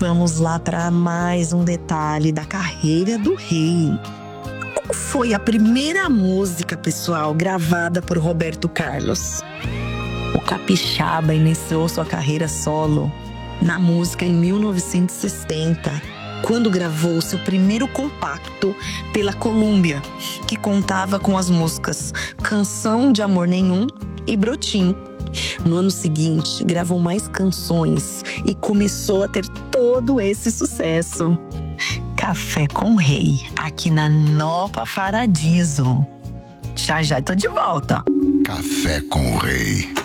Vamos lá para mais um detalhe da carreira do rei. Qual foi a primeira música, pessoal, gravada por Roberto Carlos? O capixaba iniciou sua carreira solo na música em 1960, quando gravou seu primeiro compacto pela Columbia, que contava com as músicas Canção de Amor Nenhum e Brotinho. No ano seguinte, gravou mais canções e começou a ter todo esse sucesso. Café com Rei, aqui na Nova Paradiso. Já já tô de volta. Café com o Rei.